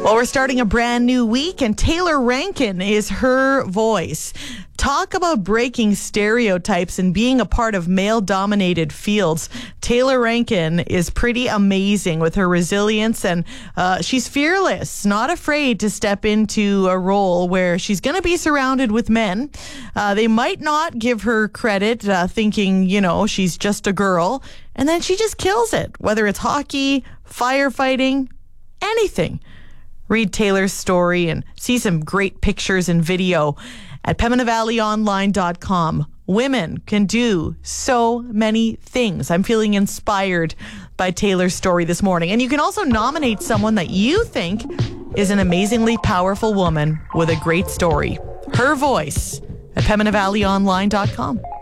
Well, we're starting a brand new week, and Taylor Rankin is her voice. Talk about breaking stereotypes and being a part of male-dominated fields. Taylor Rankin is pretty amazing with her resilience, and she's fearless, not afraid to step into a role where she's going to be surrounded with men. They might not give her credit, thinking, she's just a girl, and then she just kills it, whether it's hockey, firefighting, anything. Read Taylor's story and see some great pictures and video at PembinaValleyOnline.com. Women can do so many things. I'm feeling inspired by Taylor's story this morning. And you can also nominate someone that you think is an amazingly powerful woman with a great story. Her voice at PembinaValleyOnline.com.